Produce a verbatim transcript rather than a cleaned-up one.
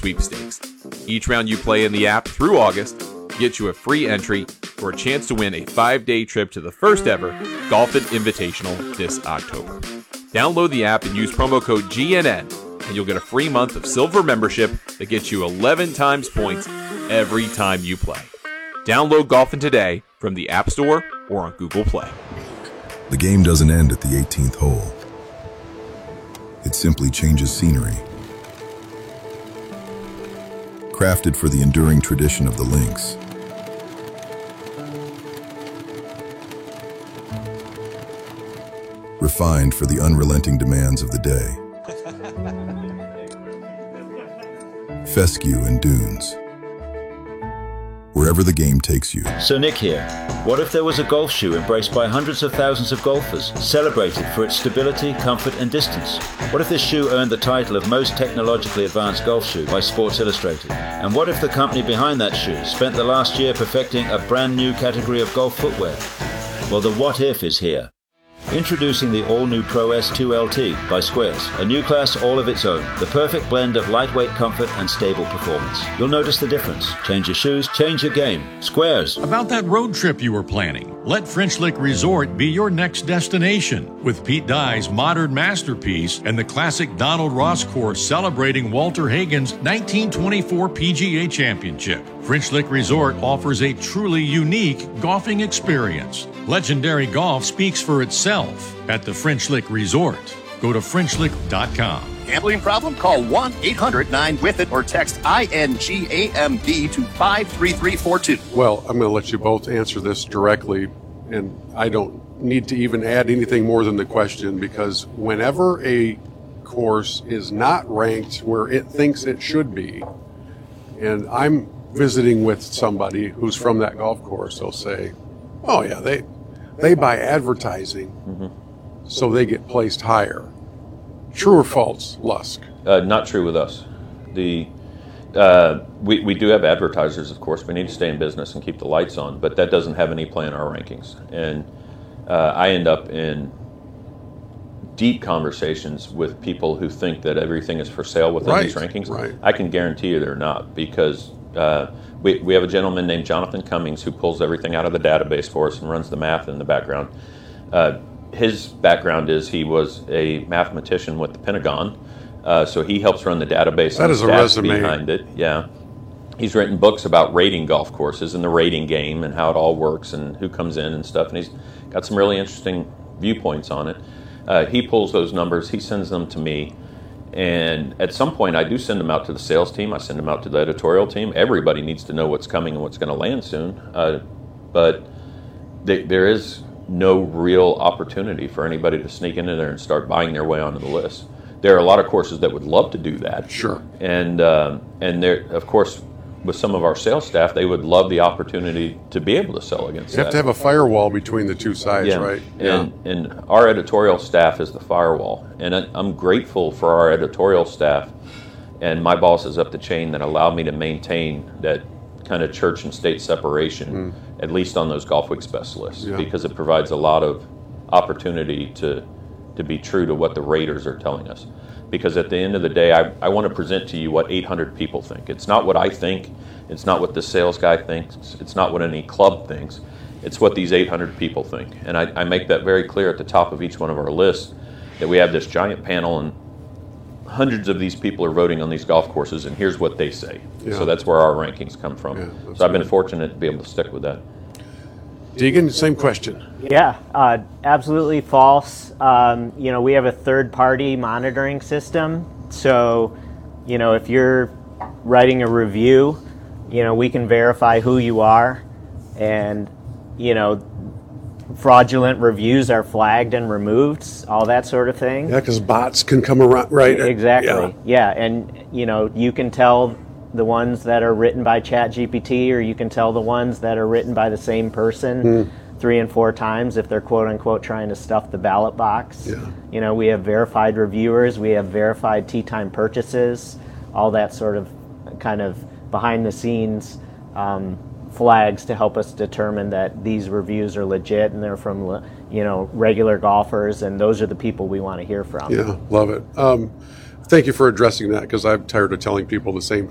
sweepstakes. Each round you play in the app through August gets you a free entry for a chance to win a five-day trip to the first ever Golfin' Invitational this October. Download the app and use promo code G N N, and you'll get a free month of silver membership that gets you eleven times points every time you play. Download Golfin' today from the App Store or on Google Play. The game doesn't end at the eighteenth hole. It simply changes scenery. Crafted for the enduring tradition of the links. Refined for the unrelenting demands of the day. Fescue and dunes. Wherever the game takes you. So Nick here. What if there was a golf shoe embraced by hundreds of thousands of golfers, celebrated for its stability, comfort and distance? What if this shoe earned the title of most technologically advanced golf shoe by Sports Illustrated? And what if the company behind that shoe spent the last year perfecting a brand new category of golf footwear? Well, the what if is here. Introducing the all-new Pro S two L T by Squares, a new class all of its own, the perfect blend of lightweight comfort and stable performance. You'll notice the difference. Change your shoes, change your game. Squares. About that road trip you were planning, let French Lick Resort be your next destination. With Pete Dye's modern masterpiece and the classic Donald Ross course celebrating Walter Hagen's nineteen twenty-four P G A Championship, French Lick Resort offers a truly unique golfing experience. Legendary golf speaks for itself at the French Lick Resort. Go to French Lick dot com. Gambling problem? Call one eight hundred nine with it or text I N G A M B to five three three four two. Well, I'm going to let you both answer this directly, and I don't need to even add anything more than the question, because whenever a course is not ranked where it thinks it should be, and I'm visiting with somebody who's from that golf course, they'll say, oh yeah, they they buy advertising, mm-hmm. so they get placed higher. True or false, Lusk? Uh, not true with us. The uh, we, we do have advertisers, of course. We need to stay in business and keep the lights on, but that doesn't have any play in our rankings. And uh, I end up in deep conversations with people who think that everything is for sale within right, these rankings. Right. I can guarantee you they're not, because uh, we, we have a gentleman named Jonathan Cummings who pulls everything out of the database for us and runs the math in the background. Uh, his background is he was a mathematician with the Pentagon, uh, so he helps run the database. That and is the a stats resume. behind it. Yeah. He's written books about rating golf courses and the rating game and how it all works and who comes in and stuff, and he's got some really interesting viewpoints on it. Uh, he pulls those numbers, he sends them to me, and at some point I do send them out to the sales team, I send them out to the editorial team. Everybody needs to know what's coming and what's going to land soon, uh, but th- there is no real opportunity for anybody to sneak into there and start buying their way onto the list. There are a lot of courses that would love to do that. Sure. And, um, and there, of course, with some of our sales staff, they would love the opportunity to be able to sell against You that. have to have a firewall between the two sides, yeah. right? And, yeah. and our editorial staff is the firewall. And I, I'm grateful for our editorial staff and my bosses up the chain that allow me to maintain that kind of church and state separation, mm. at least on those Golf Week's best lists, yeah. because it provides a lot of opportunity to, to be true to what the raters are telling us. Because at the end of the day, I, I want to present to you what eight hundred people think. It's not what I think. It's not what the sales guy thinks. It's not what any club thinks. It's what these eight hundred people think. And I, I make that very clear at the top of each one of our lists, that we have this giant panel and hundreds of these people are voting on these golf courses, and here's what they say. Yeah. So that's where our rankings come from. Yeah, so I've been good. fortunate to be able to stick with that. Deegan, same question. Yeah, uh, absolutely false. Um, you know, we have a third-party monitoring system. So, you know, if you're writing a review, you know, we can verify who you are. And, you know, fraudulent reviews are flagged and removed, all that sort of thing. Yeah, because bots can come around, right? Exactly. Yeah. yeah, and, you know, you can tell the ones that are written by ChatGPT, or you can tell the ones that are written by the same person mm. three and four times if they're quote unquote trying to stuff the ballot box. Yeah. You know, we have verified reviewers, we have verified tee time purchases, all that sort of kind of behind the scenes um, flags to help us determine that these reviews are legit and they're from, you know, regular golfers, and those are the people we want to hear from. Yeah, love it. Um, Thank you for addressing that, because I'm tired of telling people the same